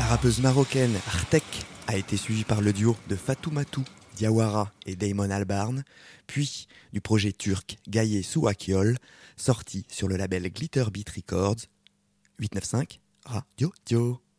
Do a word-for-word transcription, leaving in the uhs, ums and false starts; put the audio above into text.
rappeuse marocaine Artek a été suivie par le duo de Fatoumata Diawara et Damon Albarn, puis du projet turc Gaye Suakyol, sorti sur le label Glitterbeat Records. huit neuf cinq Radio Dio.